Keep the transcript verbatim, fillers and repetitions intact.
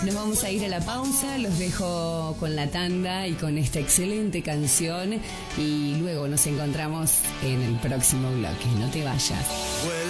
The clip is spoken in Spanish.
Nos vamos a ir a la pausa, los dejo con la tanda y con esta excelente canción y luego nos encontramos en el próximo bloque. No te vayas.